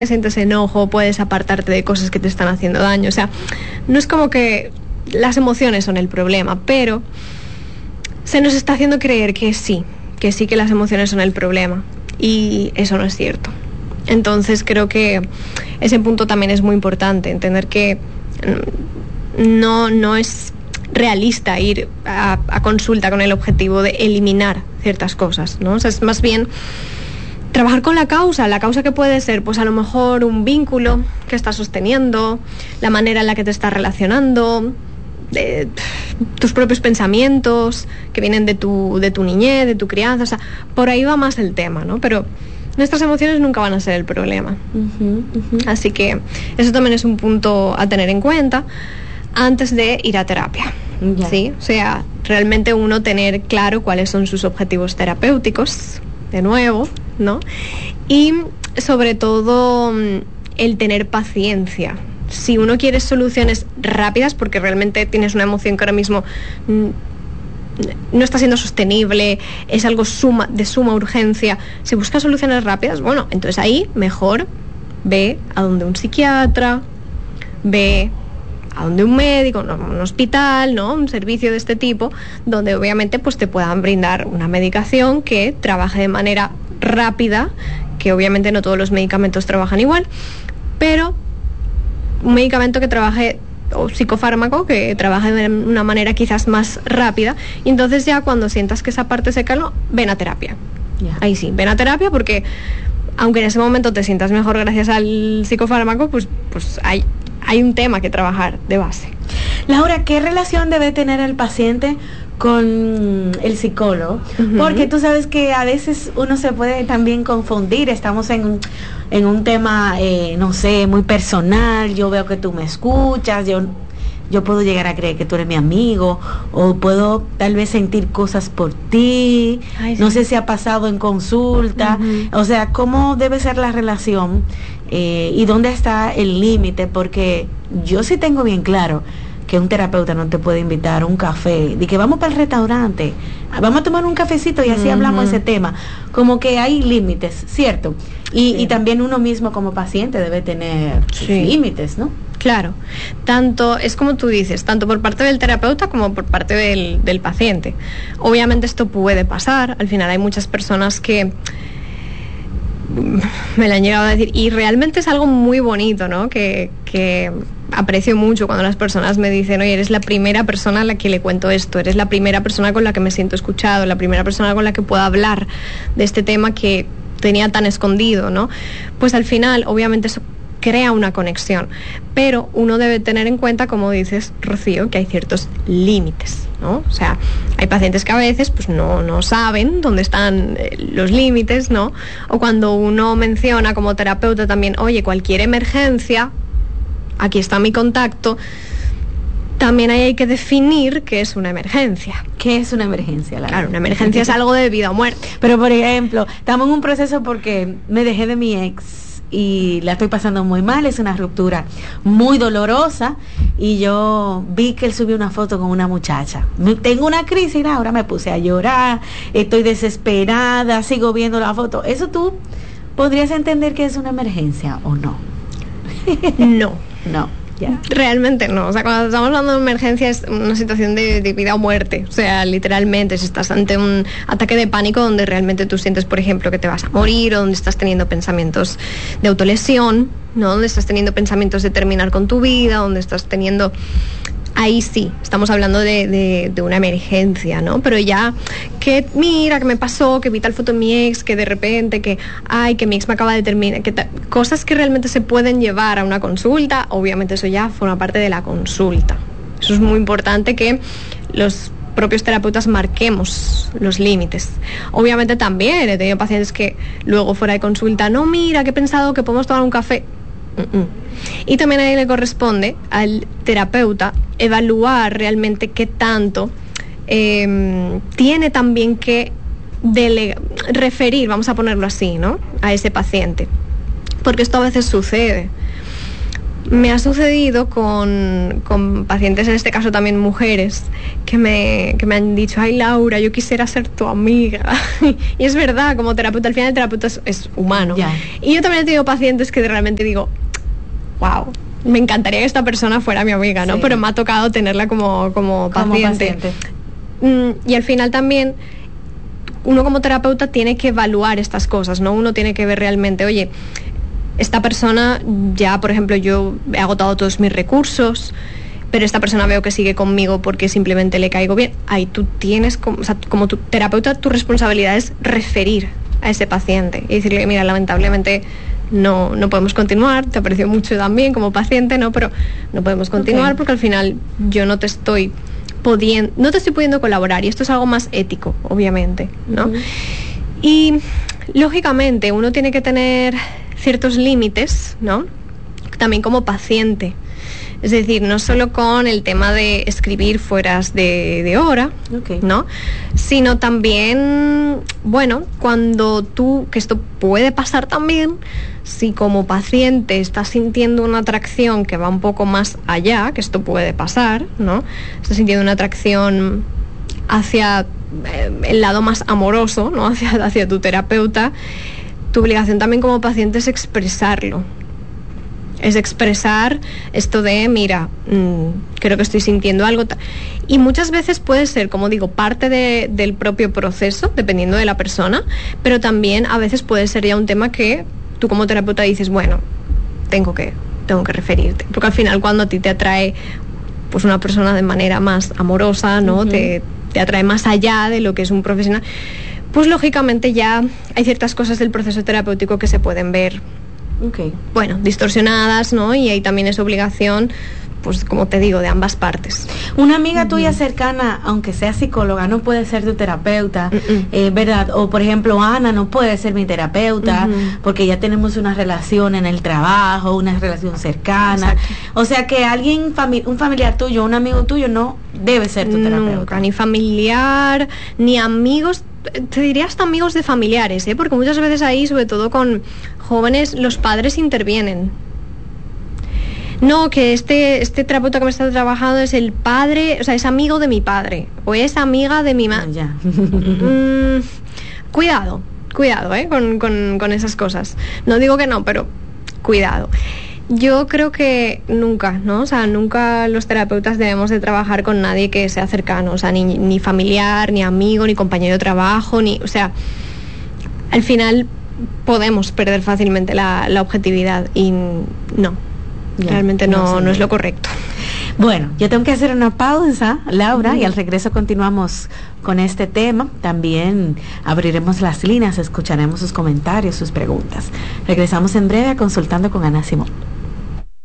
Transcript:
sientes enojo, puedes apartarte de cosas que te están haciendo daño. O sea, no es como que las emociones son el problema, pero se nos está haciendo creer que sí que las emociones son el problema, y eso no es cierto. Entonces creo que ese punto también es muy importante, entender que no es realista ir a consulta con el objetivo de eliminar ciertas cosas, ¿no? O sea, es más bien trabajar con la causa que puede ser, pues a lo mejor un vínculo que estás sosteniendo, la manera en la que te estás relacionando, tus propios pensamientos que vienen de tu niñez, de tu crianza. O sea, por ahí va más el tema, ¿no? Pero nuestras emociones nunca van a ser el problema. Así que eso también es un punto a tener en cuenta antes de ir a terapia. ¿Sí? O sea, realmente uno tener claro cuáles son sus objetivos terapéuticos, de nuevo, ¿no? Y sobre todo el tener paciencia. Si uno quiere soluciones rápidas, porque realmente tienes una emoción que ahora mismo no está siendo sostenible, es algo de suma urgencia, si buscas soluciones rápidas, bueno, entonces ahí mejor ve a donde un psiquiatra, ve a donde un médico, un hospital, ¿no? Un servicio de este tipo, donde obviamente pues te puedan brindar una medicación que trabaje de manera rápida, que obviamente no todos los medicamentos trabajan igual, pero un medicamento que trabaje, o psicofármaco que trabaje de una manera quizás más rápida, y entonces ya cuando sientas que esa parte se calma, ven a terapia. Ahí sí, ven a terapia, porque aunque en ese momento te sientas mejor gracias al psicofármaco, pues hay un tema que trabajar de base. Laura, ¿qué relación debe tener el paciente con el psicólogo? Porque tú sabes que a veces uno se puede también confundir. Estamos en un tema, no sé, muy personal. Yo veo que tú me escuchas, yo puedo llegar a creer que tú eres mi amigo, o puedo tal vez sentir cosas por ti. Ay, sí. No sé si ha pasado en consulta. O sea, ¿cómo debe ser la relación? ¿Y dónde está el límite? Porque yo sí tengo bien claro que un terapeuta no te puede invitar a un café, de que vamos para el restaurante, vamos a tomar un cafecito y así hablamos de ese tema. Como que hay límites, ¿cierto? Y también uno mismo como paciente debe tener límites, ¿no? Claro, tanto es como tú dices, tanto por parte del terapeuta como por parte del paciente. Obviamente esto puede pasar, al final hay muchas personas que me lo han llegado a decir, y realmente es algo muy bonito, ¿no? Que aprecio mucho cuando las personas me dicen, oye, eres la primera persona a la que le cuento esto, eres la primera persona con la que me siento escuchado, la primera persona con la que puedo hablar de este tema que tenía tan escondido, ¿no? Pues al final, obviamente eso crea una conexión, pero uno debe tener en cuenta, como dices, Rocío, que hay ciertos límites, ¿no? O sea, hay pacientes que a veces pues no saben dónde están los límites, ¿no? O cuando uno menciona como terapeuta también, oye, cualquier emergencia, aquí está mi contacto, también ahí hay que definir qué es una emergencia. ¿Qué es una emergencia? Claro, una emergencia es algo de vida o muerte. Pero, por ejemplo, estamos en un proceso porque me dejé de mi ex y la estoy pasando muy mal, es una ruptura muy dolorosa, y yo vi que él subió una foto con una muchacha. Tengo una crisis, ahora me puse a llorar, estoy desesperada, sigo viendo la foto. ¿Eso tú podrías entender que es una emergencia o no? No. Ya. Realmente no, o sea, cuando estamos hablando de emergencia es una situación de vida o muerte, o sea, literalmente, si estás ante un ataque de pánico donde realmente tú sientes, por ejemplo, que te vas a morir, o donde estás teniendo pensamientos de autolesión, ¿no? Donde estás teniendo pensamientos de terminar con tu vida, donde estás teniendo... Ahí sí, estamos hablando de una emergencia, ¿no? Pero ya, que mira, que me pasó, que vi tal foto de mi ex, que de repente, que mi ex me acaba de terminar, cosas que realmente se pueden llevar a una consulta, obviamente eso ya forma parte de la consulta. Eso es muy importante, que los propios terapeutas marquemos los límites. Obviamente también he tenido pacientes que luego fuera de consulta, no, mira, que he pensado que podemos tomar un café. Y también a él le corresponde al terapeuta evaluar realmente qué tanto tiene también que referir, vamos a ponerlo así, ¿no?, a ese paciente, porque esto a veces sucede. Me ha sucedido con pacientes, en este caso también mujeres, que me han dicho, ay Laura, yo quisiera ser tu amiga. Y es verdad, como terapeuta, al final el terapeuta es humano. Ya. Y yo también he tenido pacientes que realmente digo, wow, me encantaría que esta persona fuera mi amiga, ¿no? Sí. Pero me ha tocado tenerla como paciente. Y al final también uno como terapeuta tiene que evaluar estas cosas, ¿no? Uno tiene que ver realmente, oye, esta persona ya, por ejemplo, yo he agotado todos mis recursos, pero esta persona veo que sigue conmigo porque simplemente le caigo bien. Ahí tú tienes, o sea, como tu terapeuta, tu responsabilidad es referir a ese paciente y decirle, mira, lamentablemente no podemos continuar, te aprecio mucho también como paciente, ¿no? Pero no podemos continuar porque al final yo no te estoy pudiendo colaborar, y esto es algo más ético, obviamente, ¿no? Y lógicamente uno tiene que tener ciertos límites, ¿no? También como paciente. Es decir, no solo con el tema de escribir fueras de hora, ¿no? Sino también, bueno, cuando que esto puede pasar también, si como paciente estás sintiendo una atracción que va un poco más allá, que esto puede pasar, ¿no? Estás sintiendo una atracción hacia el lado más amoroso, ¿no? Hacia tu terapeuta, tu obligación también como paciente es expresarlo. Es expresar esto de, mira, creo que estoy sintiendo algo. Y muchas veces puede ser, como digo, parte del propio proceso, dependiendo de la persona, pero también a veces puede ser ya un tema que tú como terapeuta dices, bueno, tengo que referirte. Porque al final cuando a ti te atrae pues una persona de manera más amorosa, ¿no? Te atrae más allá de lo que es un profesional, pues lógicamente ya hay ciertas cosas del proceso terapéutico que se pueden ver bueno, distorsionadas, ¿no? Y ahí también es obligación, pues como te digo, de ambas partes. Una amiga tuya cercana, aunque sea psicóloga, no puede ser tu terapeuta, ¿verdad? O por ejemplo, Ana no puede ser mi terapeuta porque ya tenemos una relación en el trabajo, una relación cercana. Exacto. O sea que alguien, un familiar tuyo, un amigo tuyo no debe ser tu terapeuta. Nunca, ni familiar, ni amigos. Te diría hasta amigos de familiares, ¿eh? Porque muchas veces ahí, sobre todo con jóvenes, los padres intervienen. No, que este terapeuta que me está trabajando es el padre, o sea, es amigo de mi padre, o es amiga de mi madre. Cuidado, con esas cosas. No digo que no, pero cuidado. Yo creo que nunca, ¿no? O sea, nunca los terapeutas debemos de trabajar con nadie que sea cercano, o sea, ni familiar, ni amigo, ni compañero de trabajo, o sea, al final podemos perder fácilmente la objetividad y no, realmente no es lo correcto. Bueno, yo tengo que hacer una pausa, Laura, y al regreso continuamos con este tema. También abriremos las líneas, escucharemos sus comentarios, sus preguntas. Regresamos en breve a Consultando con Ana Simón.